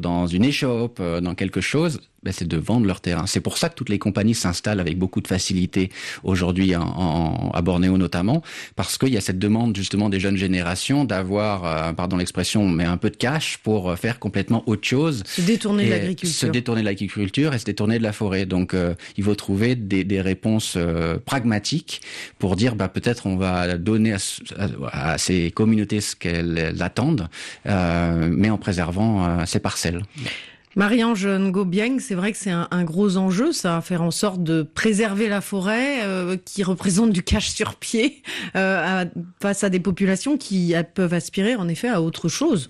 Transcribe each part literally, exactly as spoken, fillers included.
dans une échoppe, euh, dans quelque chose, ben, c'est de vendre leur terrain. C'est pour ça que toutes les compagnies s'installent avec beaucoup de facilité aujourd'hui en, en, à Bornéo notamment, parce qu'il y a cette demande justement des jeunes générations d'avoir, euh, pardon l'expression, mais un peu de cash pour faire complètement autre chose. Se détourner de l'agriculture. Se détourner de l'agriculture et se détourner de la forêt. Donc euh, il faut trouver des, des réponses euh, pragmatiques pour dire bah, peut-être on va donner à, à, à ces communautés ce qu'elles attendent, euh, mais en préservant euh, ces parcelles. Marie-Ange Ngobieng, c'est vrai que c'est un, un gros enjeu, ça, faire en sorte de préserver la forêt euh, qui représente du cash sur pied euh, à, face à des populations qui à, peuvent aspirer en effet à autre chose.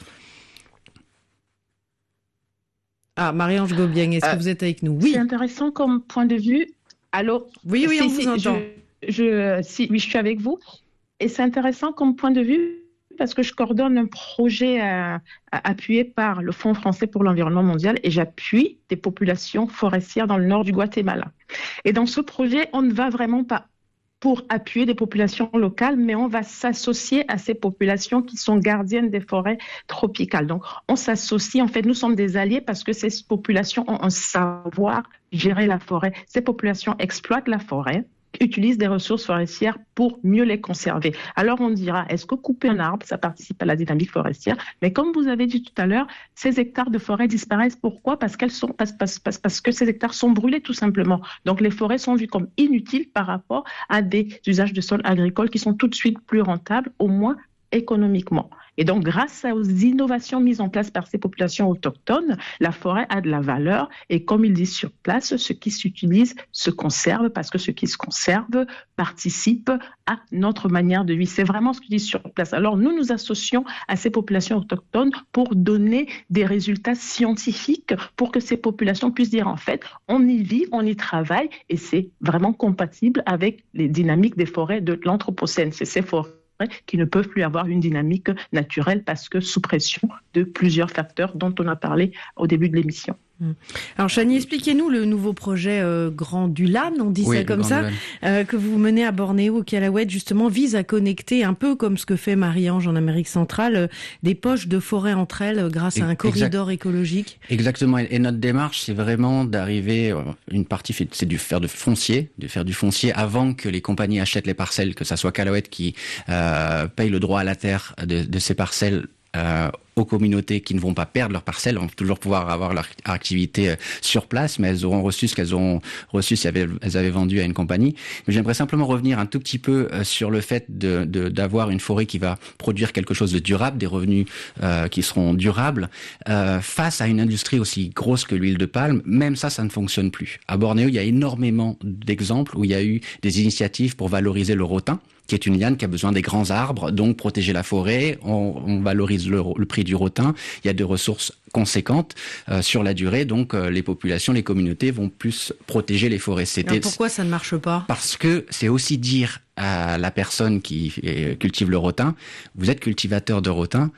Ah, Marie-Ange Ngobieng, est-ce euh, que vous êtes avec nous? Oui. C'est intéressant comme point de vue. Allô? Oui, oui, si, on si, vous entend. Je, je, si, oui, je suis avec vous. Et c'est intéressant comme point de vue parce que je coordonne un projet euh, appuyé par le Fonds français pour l'environnement mondial et j'appuie des populations forestières dans le nord du Guatemala. Et dans ce projet, on ne va vraiment pas pour appuyer des populations locales, mais on va s'associer à ces populations qui sont gardiennes des forêts tropicales. Donc, on s'associe, en fait, nous sommes des alliés parce que ces populations ont un savoir gérer la forêt. Ces populations exploitent la forêt, utilisent des ressources forestières pour mieux les conserver. Alors on dira, est-ce que couper un arbre, ça participe à la dynamique forestière? Mais comme vous avez dit tout à l'heure, ces hectares de forêt disparaissent. Pourquoi? Parce qu'elles sont, parce, parce, parce, parce que ces hectares sont brûlés tout simplement. Donc les forêts sont vues comme inutiles par rapport à des usages de sol agricole qui sont tout de suite plus rentables, au moins économiquement. Et donc, grâce aux innovations mises en place par ces populations autochtones, la forêt a de la valeur et comme ils disent sur place, ce qui s'utilise se conserve parce que ce qui se conserve participe à notre manière de vie. C'est vraiment ce qu'ils disent sur place. Alors, nous nous associons à ces populations autochtones pour donner des résultats scientifiques pour que ces populations puissent dire en fait, on y vit, on y travaille et c'est vraiment compatible avec les dynamiques des forêts de l'Anthropocène. C'est ces forêts qui ne peuvent plus avoir une dynamique naturelle parce que sous pression de plusieurs facteurs dont on a parlé au début de l'émission. Alors Chani, expliquez-nous le nouveau projet euh, Grand Dulan, on dit oui, ça comme ça, euh, que vous menez à Bornéo, au Calaouet, justement, vise à connecter un peu comme ce que fait Marie-Ange en Amérique centrale, euh, des poches de forêt entre elles grâce à un corridor exact. écologique. Exactement, et notre démarche, c'est vraiment d'arriver, une partie, c'est du faire du foncier, de faire du foncier avant que les compagnies achètent les parcelles, que ça soit Calaouet qui euh, paye le droit à la terre de, de ces parcelles Euh, aux communautés qui ne vont pas perdre leurs parcelles, vont toujours pouvoir avoir leur activité euh, sur place, mais elles auront reçu ce qu'elles auront reçu si elles avaient vendu à une compagnie. Mais j'aimerais simplement revenir un tout petit peu euh, sur le fait de, de, d'avoir une forêt qui va produire quelque chose de durable, des revenus euh, qui seront durables, euh, face à une industrie aussi grosse que l'huile de palme. Même ça, ça ne fonctionne plus. À Bornéo, il y a énormément d'exemples où il y a eu des initiatives pour valoriser le rotin, qui est une liane qui a besoin des grands arbres, donc protéger la forêt, on, on valorise le, le prix du rotin, il y a des ressources conséquentes euh, sur la durée, donc euh, les populations, les communautés vont plus protéger les forêts. C'était... Alors pourquoi ça ne marche pas? Parce que c'est aussi dire à la personne qui euh, cultive le rotin, vous êtes cultivateur de rotin,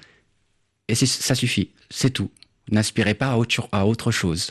et c'est, ça suffit, c'est tout. N'aspirez pas à autre, à autre chose.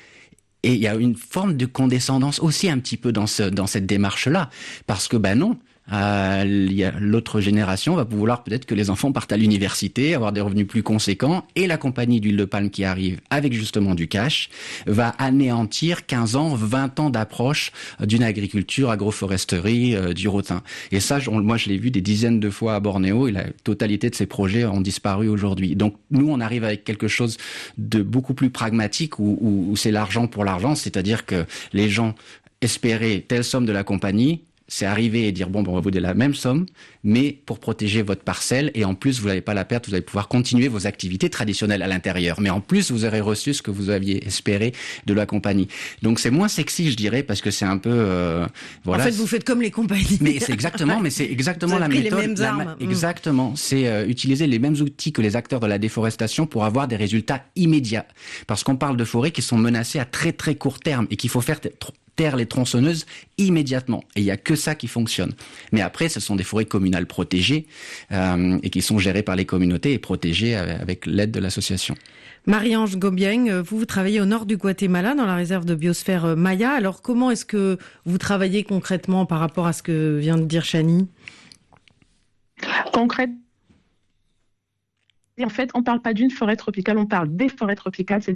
Et il y a une forme de condescendance aussi un petit peu dans, ce, dans cette démarche-là, parce que ben non, Euh, y a, l'autre génération va vouloir peut-être que les enfants partent à l'université, avoir des revenus plus conséquents, et la compagnie d'huile de palme qui arrive avec justement du cash va anéantir quinze ans, vingt ans d'approche d'une agriculture, agroforesterie, euh, du rotin. Et ça, on, moi je l'ai vu des dizaines de fois à Bornéo, et la totalité de ces projets ont disparu aujourd'hui. Donc nous, on arrive avec quelque chose de beaucoup plus pragmatique, où, où, où c'est l'argent pour l'argent, c'est-à-dire que les gens espéraient telle somme de la compagnie, c'est arriver et dire bon, bon, on va vous donner la même somme, mais pour protéger votre parcelle, et en plus vous n'allez pas la perdre, vous allez pouvoir continuer vos activités traditionnelles à l'intérieur, mais en plus vous aurez reçu ce que vous aviez espéré de la compagnie. Donc c'est moins sexy, je dirais, parce que c'est un peu euh, voilà. En fait, vous faites comme les compagnies. Mais c'est exactement, mais c'est exactement la méthode. Les mêmes armes. La, exactement, c'est euh, utiliser les mêmes outils que les acteurs de la déforestation pour avoir des résultats immédiats, parce qu'on parle de forêts qui sont menacées à très très court terme et qu'il faut faire t- taire les tronçonneuses immédiatement. Et il n'y a que ça qui fonctionne. Mais après, ce sont des forêts communales protégées euh, et qui sont gérées par les communautés et protégées avec l'aide de l'association. Marie-Ange Ngobieng, vous, vous travaillez au nord du Guatemala, dans la réserve de biosphère Maya. Alors, comment est-ce que vous travaillez concrètement par rapport à ce que vient de dire Chani? Concrètement, en fait, on ne parle pas d'une forêt tropicale, on parle des forêts tropicales. C'est